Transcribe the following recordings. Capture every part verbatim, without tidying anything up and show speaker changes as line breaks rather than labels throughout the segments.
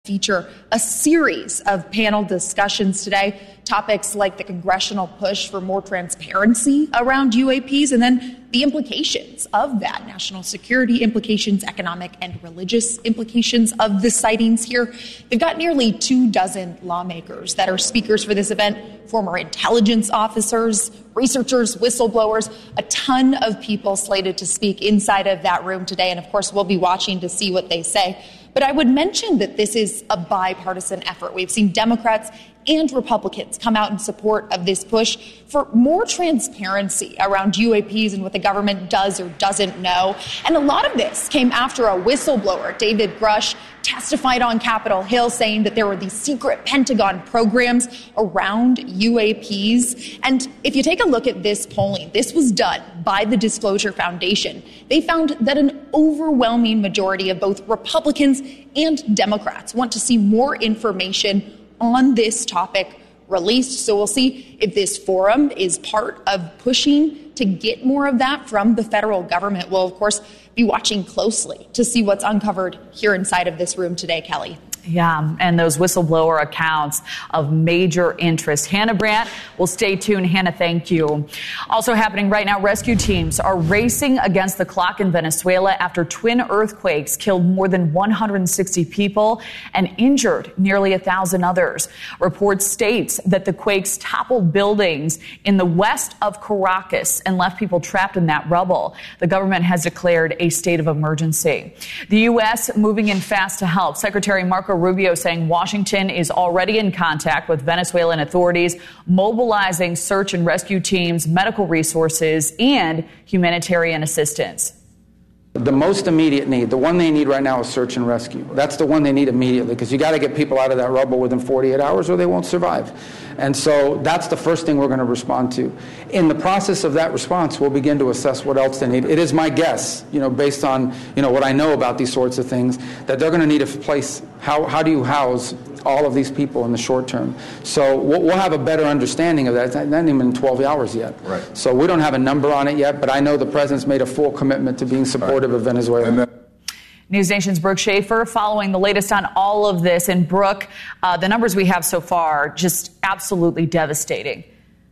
feature a series of panel discussions today, topics like the congressional push for more transparency around U A Ps, and then the implications of that, national security implications, economic and religious implications of the sightings here. They've got nearly two dozen lawmakers that are speakers for this event, former intelligence officers, researchers, whistleblowers, a ton of people slated to speak inside of that room today. And of course, we'll be watching to see what they say. But I would mention that this is a bipartisan effort. We've seen Democrats and Republicans come out in support of this push for more transparency around U A Ps and what the government does or doesn't know. And a lot of this came after a whistleblower, David Grush, testified on Capitol Hill saying that there were these secret Pentagon programs around U A Ps. And if you take a look at this polling, this was done by the Disclosure Foundation. They found that an overwhelming majority of both Republicans and Democrats want to see more information on this topic released. So we'll see if this forum is part of pushing to get more of that from the federal government. We'll, of course, be watching closely to see what's uncovered here inside of this room today, Kelly.
Yeah, and those whistleblower accounts of major interest. Hannah Brandt will stay tuned. Hannah, thank you. Also happening right now, rescue teams are racing against the clock in Venezuela after twin earthquakes killed more than one hundred sixty people and injured nearly a thousand others. Reports states that the quakes toppled buildings in the west of Caracas and left people trapped in that rubble. The government has declared a state of emergency. The U S moving in fast to help. Secretary Marco Rubio saying Washington is already in contact with Venezuelan authorities, mobilizing search and rescue teams, medical resources, and humanitarian assistance.
The most immediate need, the one they need right now is search and rescue. That's the one they need immediately, because you got to get people out of that rubble within forty-eight hours or they won't survive. And so that's the first thing we're going to respond to. In the process of that response, we'll begin to assess what else they need. It is my guess, you know, based on, you know, what I know about these sorts of things, that they're going to need a place. How, how do you house all of these people in the short term? So we'll, we'll have a better understanding of that. It's not even in twelve hours yet.
Right.
So we don't have a number on it yet, but I know the president's made a full commitment to being supportive right. of Venezuela.
News Nation's Brooke Schaefer following the latest on all of this. And Brooke, uh, the numbers we have so far, just absolutely devastating.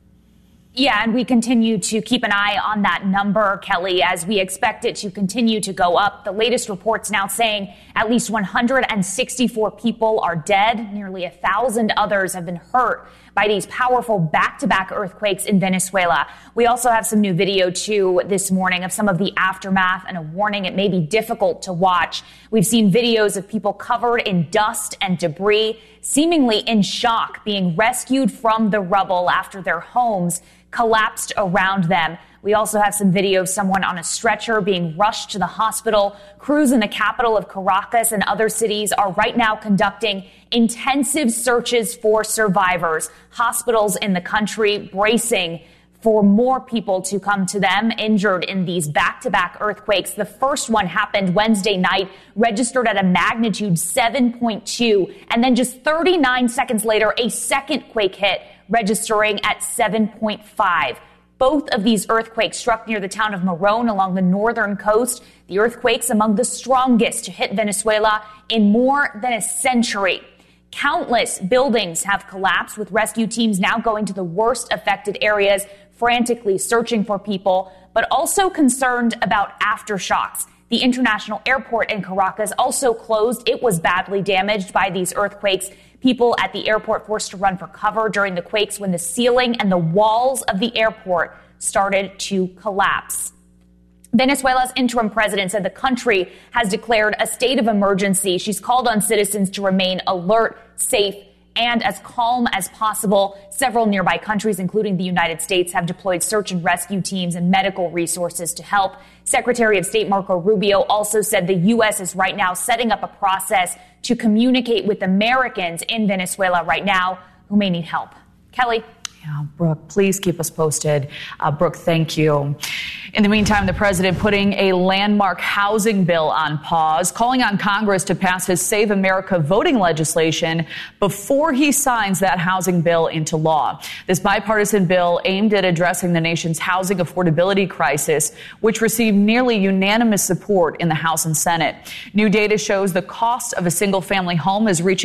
Yeah, and we continue to keep an eye on that number, Kelly, as we expect it to continue to go up. The latest reports now saying at least one hundred sixty-four people are dead. Nearly a thousand others have been hurt by these powerful back-to-back earthquakes in Venezuela. We also have some new video, too, this morning of some of the aftermath and a warning it may be difficult to watch. We've seen videos of people covered in dust and debris, seemingly in shock, being rescued from the rubble after their homes collapsed around them. We also have some video of someone on a stretcher being rushed to the hospital. Crews in the capital of Caracas and other cities are right now conducting intensive searches for survivors. Hospitals in the country bracing for more people to come to them injured in these back-to-back earthquakes. The first one happened Wednesday night, registered at a magnitude seven point two. And then just thirty-nine seconds later, a second quake hit, registering at seven point five. Both of these earthquakes struck near the town of Morón along the northern coast. The earthquakes among the strongest to hit Venezuela in more than a century. Countless buildings have collapsed, with rescue teams now going to the worst affected areas, frantically searching for people, but also concerned about aftershocks. The international airport in Caracas also closed. It was badly damaged by these earthquakes. People at the airport forced to run for cover during the quakes when the ceiling and the walls of the airport started to collapse. Venezuela's interim president said the country has declared a state of emergency. She's called on citizens to remain alert, safe, and as calm as possible. Several nearby countries, including the United States, have deployed search and rescue teams and medical resources to help. Secretary of State Marco Rubio also said the U S is right now setting up a process to communicate with Americans in Venezuela right now who may need help. Kelly.
Yeah, Brooke, please keep us posted. Uh, Brooke, thank you. In the meantime, the president putting a landmark housing bill on pause, calling on Congress to pass his Save America voting legislation before he signs that housing bill into law. This bipartisan bill aimed at addressing the nation's housing affordability crisis, which received nearly unanimous support in the House and Senate. New data shows the cost of a single-family home is reaching